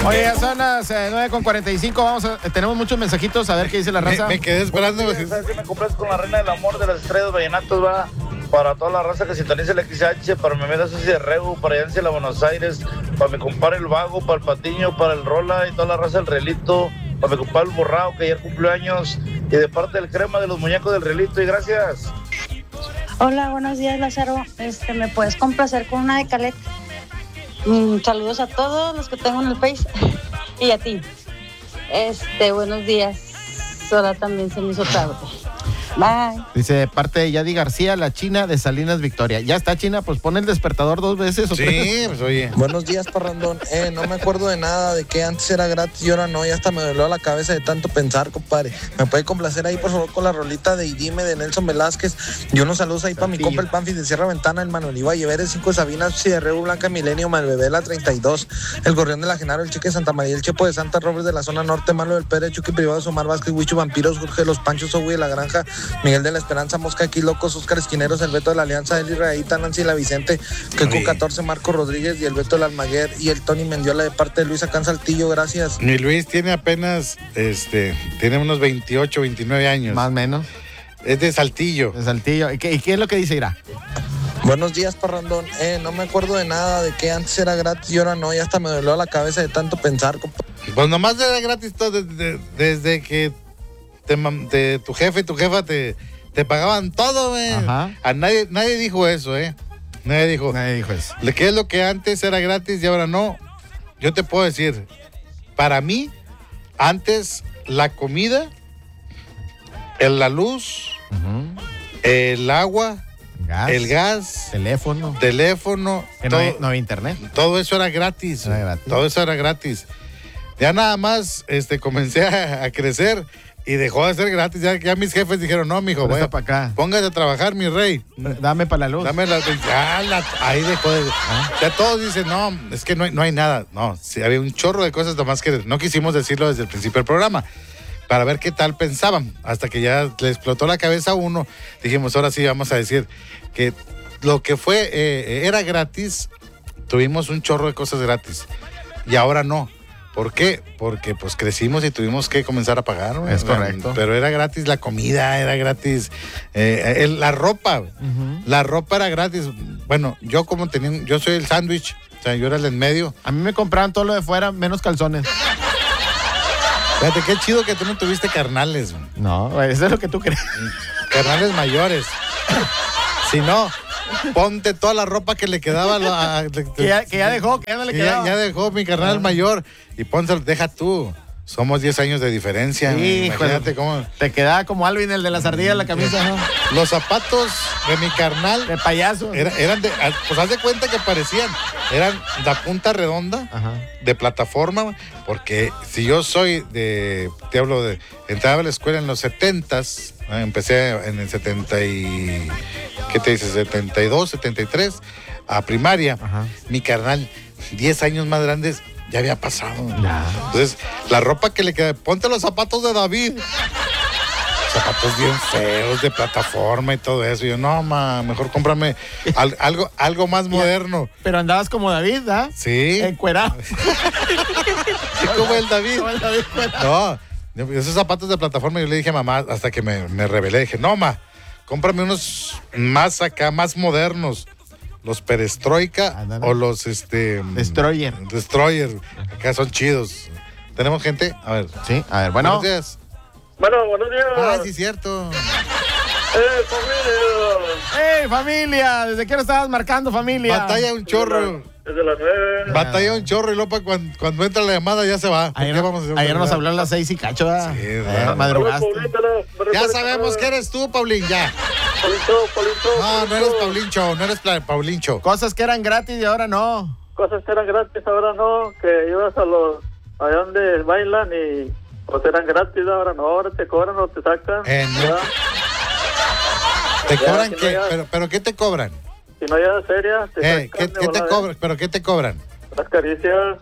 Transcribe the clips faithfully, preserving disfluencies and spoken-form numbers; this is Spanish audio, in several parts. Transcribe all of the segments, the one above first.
Oye, ya son las eh, nueve con cuarenta y cinco. Vamos a, tenemos muchos mensajitos, a ver qué dice la raza. Me, me quedé esperando. ¿Sabes qué me compras con la reina del amor de las estrellas vallenatos, va? Para toda la raza que sintoniza el X H, para mi amiga Susi de Regu, para Yancy de la Buenos Aires, para mi compadre el Vago, para el Patiño, para el Rola y toda la raza del Relito, para mi compadre el Borrao, que ayer cumplió años, y de parte del Crema de los muñecos del Relito, y gracias. Hola, buenos días, Lázaro. Este, ¿me puedes complacer con una de Calet? Mm, saludos a todos los que tengo en el Face y a ti. Este, buenos días. Ahora también se me hizo tarde. Bye. Dice de parte de Yadi García, la China de Salinas Victoria. Ya está, China, pues pone el despertador dos veces o Sí, tres. pues oye. Buenos días, parrandón. Eh, no me acuerdo de nada de que antes era gratis y ahora no. Y hasta me dolió la cabeza de tanto pensar, compadre. ¿Me puede complacer ahí, por favor, con la rolita de Idime de Nelson Velázquez? Y unos saludos ahí para mi compa el Panfis de Sierra Ventana, el Manuel Iba Lleveres, cinco de Sabina, Susi de Reu, Blanca Milenio, Malbebé, la treinta y dos, el Gorrión de la Genaro, el Chique de Santa María, el Chepo de Santa Robert de la zona norte, Malo del Pérez, Chucky Privado, Omar Vázquez, Huicho Vampiros, Jorge de los Panchos, Ogui de la Granja, Miguel de la Esperanza, Mosca aquí Locos, Oscar Esquineros, el Beto de la Alianza, Eli Raíta, Nancy la Vicente, Keku catorce, Marco Rodríguez y el Beto del Almaguer y el Tony Mendiola de parte de Luis acá en Saltillo, gracias. Mi Luis tiene apenas, este, tiene unos veintiocho, veintinueve años. Más o menos. Es de Saltillo. De Saltillo. ¿Y qué, y qué es lo que dice, Ira? Buenos días, parrandón. Eh, no me acuerdo de nada de que antes era gratis y ahora no. Y hasta me dolió la cabeza de tanto pensar, compa. Pues nomás era gratis todo desde, desde que te, te, tu jefe y tu jefa te, te pagaban todo, güey. Ajá. A nadie, nadie dijo eso, ¿eh? Nadie dijo. Nadie dijo eso. ¿Qué es lo que antes era gratis y ahora no? Yo te puedo decir, para mí, antes la comida, el, la luz, uh-huh. el agua, gas, el gas, teléfono, teléfono, que todo, no, hay, no hay internet. Todo eso era gratis, era gratis. Todo eso era gratis. Ya nada más este, comencé a, a crecer y dejó de ser gratis. Ya, ya mis jefes dijeron, no, mijo, vaya para acá. Póngase a trabajar, mi rey. Dame para la luz. Dame la, ya, la, ahí dejó de... ¿Ah? Ya todos dicen, no, es que no hay, no hay nada. No, sí, había un chorro de cosas, nomás que no quisimos decirlo desde el principio del programa, para ver qué tal pensaban. Hasta que ya le explotó la cabeza a uno, dijimos, ahora sí vamos a decir que lo que fue, eh, era gratis, tuvimos un chorro de cosas gratis. Y ahora no. ¿Por qué? Porque pues crecimos y tuvimos que comenzar a pagar, ¿no? Es correcto. Pero era gratis la comida, era gratis eh, el, la ropa. Uh-huh. La ropa era gratis. Bueno, yo como tenía, yo soy el sándwich, o sea, yo era el en medio. A mí me compraban todo lo de fuera, menos calzones. Fíjate, qué chido que tú no tuviste carnales. Man. No, eso es lo que tú crees. Carnales mayores. Si no, ponte toda la ropa que le quedaba a, a, que, ya, que ya dejó, que ya no le quedaba. Ya, ya dejó mi carnal ah. mayor y pónselo, deja tú. Somos diez años de diferencia. Sí, imagínate cómo. Te quedaba como Alvin, el de las ardillas en la camisa, ¿no? Los zapatos de mi carnal. De payaso. Era, eran de. Pues haz de cuenta que parecían. Eran de punta redonda, ajá, de plataforma. Porque si yo soy de. Te hablo de. Entraba a la escuela en los setentas. ¿eh? Empecé en el setenta y. ¿Qué te dices? setenta y dos, setenta y tres. A primaria. Ajá. Mi carnal, diez años más grandes. Ya había pasado. Ya. Entonces, la ropa que le queda, ponte los zapatos de David. Zapatos bien feos, de plataforma y todo eso. Y yo, no, ma, mejor cómprame al, algo, algo más moderno. Pero andabas como David, ¿verdad? Sí. Encuerado. Como el David. Como el David cuerado. No, esos zapatos de plataforma, yo le dije a mamá, hasta que me, me rebelé, dije, no, ma, cómprame unos más acá, más modernos. Los Perestroika ah, no, no. o los este Destroyer. Destroyer. Acá son chidos. ¿Tenemos gente? A ver. Sí, a ver, bueno. Buenos días. Bueno, buenos días. Ah, sí, cierto. ¡Eh, familia! ¡Eh, familia! ¿Desde qué lo estabas marcando, familia? Batalla un chorro. Desde las nueve. Batalla un chorro y luego cuando, cuando entra la llamada ya se va. Ayer, vamos a ayer nos habló a las seis y cacho. Sí, eh, madrugaste. Ya sabemos que eres tú, Paulín, ya. Paulincho, Paulincho. No, no eres Paulincho, no eres Paulincho. Cosas que eran gratis y ahora no. Cosas que eran gratis, ahora no. Que ibas a los, allá donde bailan y pues eran gratis, ahora no. Ahora te cobran o te sacan. Eh, no. ¿Te ya, cobran si qué? No ya... ¿Pero, ¿Pero qué te cobran? Si no ya seria, te eh, ¿qué, ¿qué te cobran? ¿Pero qué te cobran? Las caricias.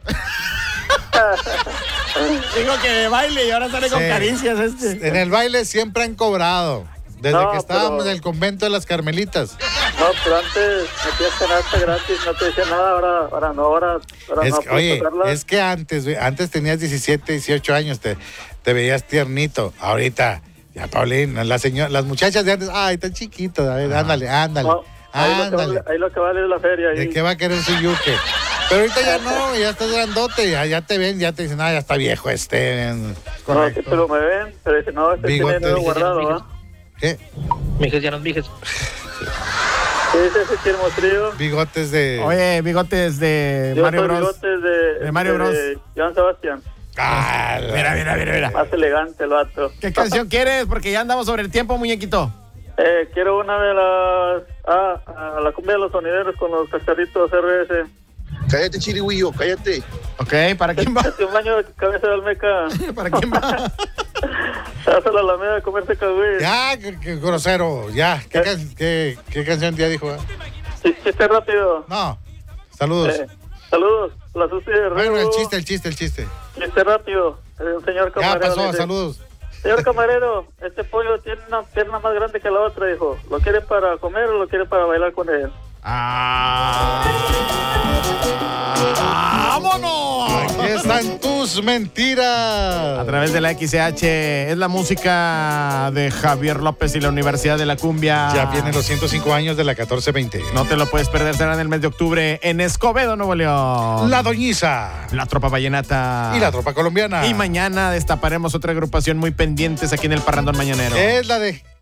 Digo que de baile y ahora sale sí. con caricias este. En el baile siempre han cobrado. Desde no, que estábamos pero... en el convento de las Carmelitas. No, pero antes metías canasta gratis, no te decía nada, ahora, ahora no, ahora, ahora Es no. que, oye, pasarla. es que antes, güey, antes tenías diecisiete, dieciocho años, te, te veías tiernito. Ahorita, ya, Paulín, la señora, las muchachas de antes, ay, tan chiquito, a ver, ándale, ándale. No, ahí, lo que ándale. vale, ahí lo que vale es la feria. Ahí. ¿De qué va a querer su yuque? Pero ahorita ya no, ya estás grandote, ya, ya te ven, ya te dicen, ah, ya está viejo este. No, sí, pero me ven, pero dicen, no, este Bigote. tiene nuevo guardado, ¿va? ¿Qué? Mijes, ya no mijes. ¿Qué dice ese tiene trío? Bigotes de... Oye, bigotes de Yo Mario soy Bros. bigotes de, De Mario Bros. de Joan Sebastián. Ah, la- Mira, mira, mira, mira. Más elegante el vato. ¿Qué canción quieres? Porque ya andamos sobre el tiempo, muñequito. Eh, quiero una de las... Ah, a la cumbia de los sonideros con los cascarritos R S. Cállate, chirigüillo, cállate. Ok, ¿para quién va? Hace un año de cabeza de almeca. ¿Para quién va? Hasta la alameda a comerse cagüey. Ya, qué, qué grosero, ya. ¿Qué, ¿Eh? can- qué, qué canción ya dijo? eh? Sí, chiste rápido. No, saludos. Eh, saludos. La sucia de Bueno, el Rego. chiste, el chiste, el chiste. Chiste rápido. Eh, un señor Ya camarero. pasó, dice, saludos. Señor camarero, este pollo tiene una pierna más grande que la otra, dijo. ¿Lo quiere para comer o lo quiere para bailar con él? Ah. ¡Vámonos! Aquí están tus mentiras. A través de la X C H es la música de Javier López y la Universidad de la Cumbia. Ya vienen los ciento cinco años de la catorce veinte. No te lo puedes perder, será en el mes de octubre en Escobedo, Nuevo León. La Doñiza La Tropa Vallenata. y la tropa colombiana. Y mañana destaparemos otra agrupación muy pendientes aquí en el Parrandón Mañanero. Es la de